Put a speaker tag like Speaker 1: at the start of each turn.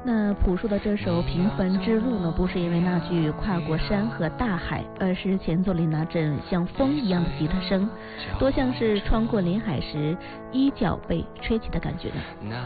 Speaker 1: 那朴树的这首《平凡之路》呢，不是因为那句跨过山和大海，而是前奏里那阵像风一样的吉他声，多像是穿过林海时衣角被吹起的感觉呢。